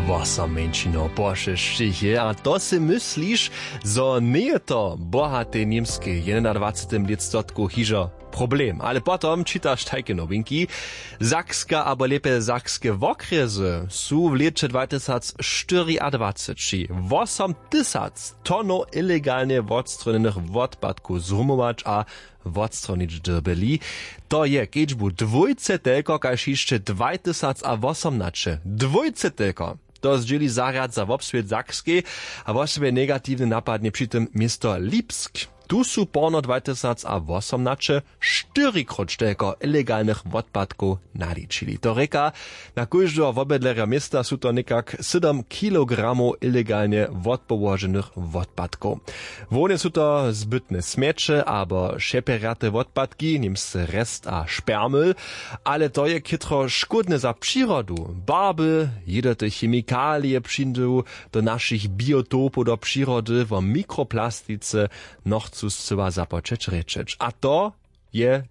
8 menšino pošešćih, a to si misliš, zo nije to bohate niemskie 21. lietstotku hižo problem. Ale potom čitaš tajke nowinki. Sakska, aber lepe sakske wokrezy su w liecie 2024 8 tysac tonów illegalnie odstronionych odpadków zrumować a odstronić dyrbeli. To je kiečbu dwójce tylko, kaž jeszcze 2018. Dwójce tylko. To zdzieli zarad za obswiet Sakskiej, a właściwie negatywny napadnie przy tym miasto Lipsk. Tu su porno 2018 4-krot tylko illegalnych odpadków naliczyli. To reka, na każdego obydlera miasta su to nekak 7 kilogramów illegalnie odpołożonych odpadków. Wone su to zbytne smiecze, albo separate odpadki, niemscy rest a spermel, ale to je kitro szkodne za przyrodu. Barby, jede te chemikalie przyndu do naszych biotopów do przyrody w mikroplastice noch chcela započeć rečeć. A to je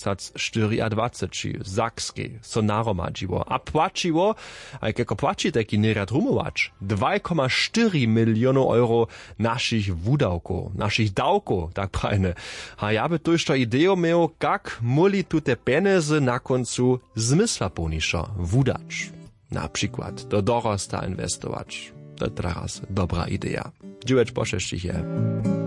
2024 Sakskiej, so naromadžiło. A płaciło, a jako płaci taki nerad rumować, 2,4 miliony euro naszych wudawków, naszych dawków, tak prajne. A ja by tu jeszcze ideę miał, jak moli tu te pieniądze na końcu zmysła pełniejszo wudać. Na przykład do dorosta inwestować. To teraz dobra idea. Dziękuję, poszeszcie.